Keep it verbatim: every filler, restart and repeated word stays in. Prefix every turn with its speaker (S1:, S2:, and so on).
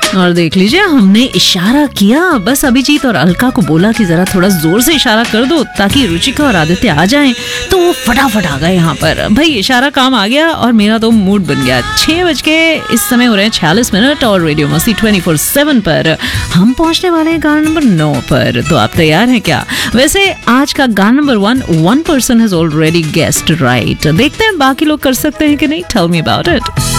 S1: और देख लीजिए, हमने इशारा किया, बस अभिजीत और अलका को बोला कि जरा थोड़ा जोर से इशारा कर दो ताकि रुचिका और आदित्य आ जाएं, तो वो फटाफट आ गए यहाँ पर। भाई इशारा काम आ गया और मेरा तो मूड बन गया। छह बज के इस समय हो रहे हैं छियालीस मिनट और रेडियो मस्ती ट्वेंटी फोर सेवन पर हम पहुंचने वाले हैं गाना नंबर नौ पर। तो आप तैयार हैं क्या? वैसे आज का गाना number one one person has already guessed right. देखते हैं बाकी लोग कर सकते हैं कि नहीं। Tell me about it.